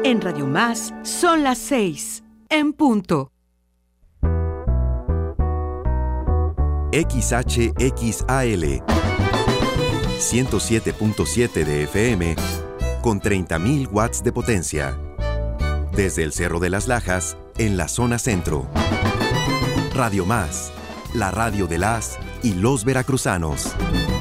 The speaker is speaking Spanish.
En Radio Más son las 6, en punto. XHXAL 107.7 de FM con 30.000 watts de potencia. Desde el Cerro de las Lajas, en la zona centro. Radio Más, la radio de las y los veracruzanos.